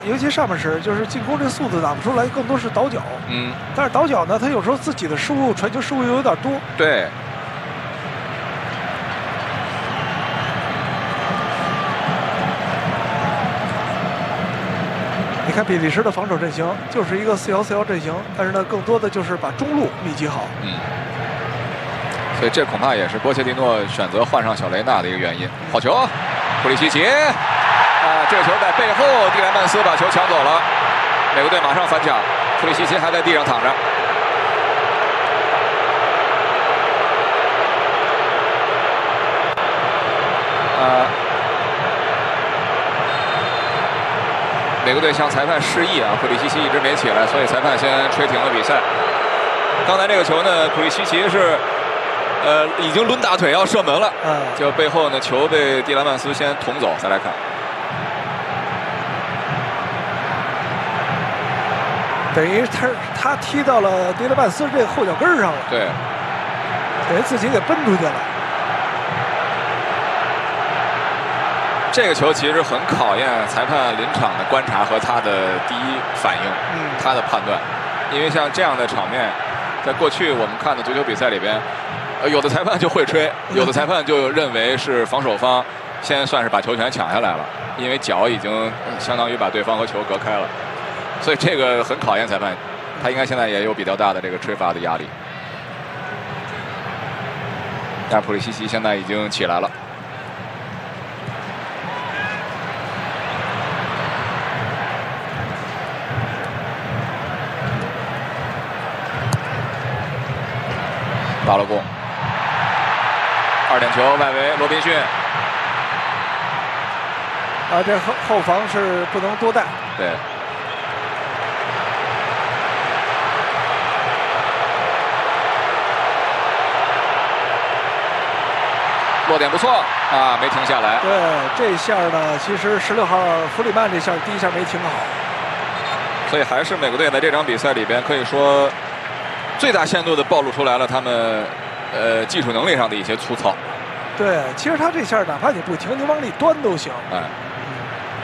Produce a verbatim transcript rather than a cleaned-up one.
尤其上半时就是进攻这速度打不出来，更多是倒脚。 嗯， 但是倒脚呢，他有时候自己的失误，传球失误又有点多。 对。 你看比利时的防守阵型就是一个四幺四幺阵型，但是呢，更多的就是把中路密集好。 嗯。所以这恐怕也是波切蒂诺选择换上小雷纳的一个原因。好球，普利西奇。 啊，这个球在背后，蒂莱曼斯把球抢走了，美国队马上反抢，普利西奇还在地上躺着。啊，美国队向裁判示意啊，普利西奇一直没起来，所以裁判先吹停了比赛。刚才这个球呢，普利西奇是呃已经抡大腿要射门了，嗯，就背后呢球被蒂莱曼斯先捅走，再来看。 等于他他踢到了迪勒曼斯这个后脚跟上了， 对， 等于自己给奔出去了。 这个球其实很考验裁判临场的观察和他的第一反应，嗯，他的判断。因为像这样的场面，在过去我们看的足球比赛里边，呃，有的裁判就会吹，有的裁判就认为是防守方先算是把球权抢下来了，因为脚已经相当于把对方和球隔开了。 所以这个很考验裁判，他应该现在也有比较大的这个吹罚的压力。但普利西奇现在已经起来了，打了攻，二点球外围罗宾逊， 啊，这后后防是不能多带。 对。 落点不错啊，没停下来。 对，这下呢，其实十六号弗里曼这下第一下没停好， 所以还是美国队在这场比赛里边可以说最大限度的暴露出来了他们呃技术能力上的一些粗糙。 对，其实他这下哪怕你不停，你往里端都行。 哎。